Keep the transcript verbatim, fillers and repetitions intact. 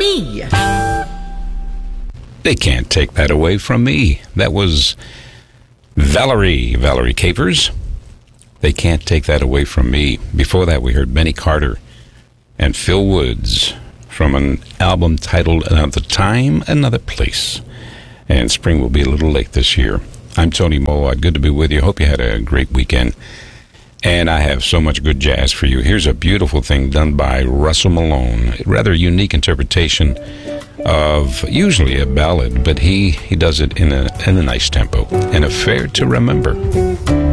me. They can't take that away from me. That was Valerie, Valerie Capers. They can't take that away from me. Before that, we heard Benny Carter and Phil Woods from an album titled Another Time, Another Place. And spring will be a little late this year. I'm Tony Moawad. Good to be with you. Hope you had a great weekend. And I have so much good jazz for you. Here's a beautiful thing done by Russell Malone. A rather unique interpretation of usually a ballad, but he, he does it in a, in a nice tempo. An Affair to Remember.